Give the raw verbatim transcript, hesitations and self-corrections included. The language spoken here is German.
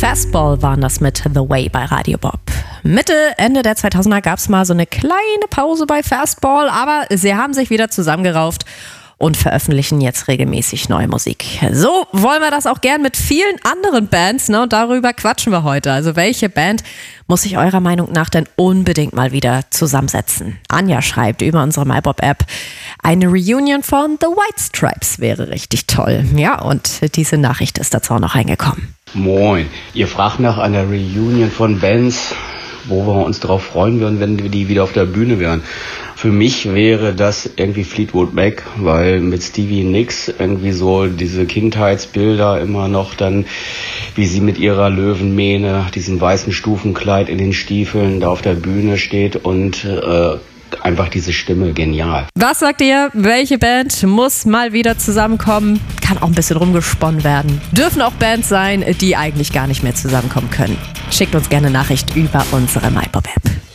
Fastball waren das mit The Way bei Radio Bob. Mitte, Ende der zweitausender gab es mal so eine kleine Pause bei Fastball, aber sie haben sich wieder zusammengerauft und veröffentlichen jetzt regelmäßig neue Musik. So wollen wir das auch gern mit vielen anderen Bands, ne? Und darüber quatschen wir heute. Also welche Band muss sich eurer Meinung nach denn unbedingt mal wieder zusammensetzen? Anja schreibt über unsere MyBob-App, eine Reunion von The White Stripes wäre richtig toll. Ja, und diese Nachricht ist dazu auch noch reingekommen. Moin, ihr fragt nach einer Reunion von Bands, wo wir uns darauf freuen würden, wenn wir die wieder auf der Bühne wären. Für mich wäre das irgendwie Fleetwood Mac, weil mit Stevie Nicks irgendwie so diese Kindheitsbilder immer noch dann, wie sie mit ihrer Löwenmähne, diesem weißen Stufenkleid in den Stiefeln da auf der Bühne steht und äh, einfach diese Stimme genial. Was sagt ihr? Welche Band muss mal wieder zusammenkommen? Kann auch ein bisschen rumgesponnen werden. Dürfen auch Bands sein, die eigentlich gar nicht mehr zusammenkommen können. Schickt uns gerne eine Nachricht über unsere MyBob-App.